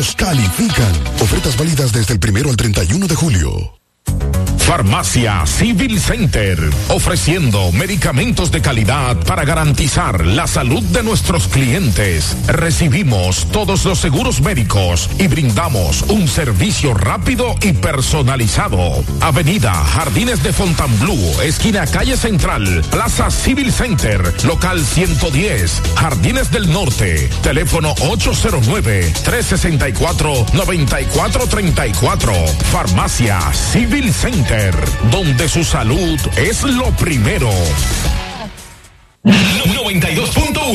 Califican. Ofertas válidas desde el 1 al 31 de julio. Farmacia Civil Center, ofreciendo medicamentos de calidad para garantizar la salud de nuestros clientes. Recibimos todos los seguros médicos y brindamos un servicio rápido y personalizado. Avenida Jardines de Fontainebleau, esquina Calle Central, Plaza Civil Center, local 110, Jardines del Norte. Teléfono 809-364-9434. Farmacia Civil Center, donde su salud es lo primero. 92.1